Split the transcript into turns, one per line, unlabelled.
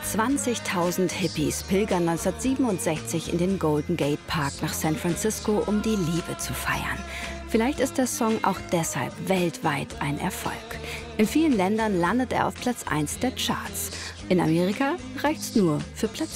20.000 Hippies pilgern 1967 in den Golden Gate Park nach San Francisco, um die Liebe zu feiern. Vielleicht ist der Song auch deshalb weltweit ein Erfolg. In vielen Ländern landet er auf Platz 1 der Charts. In Amerika reicht's nur für Platz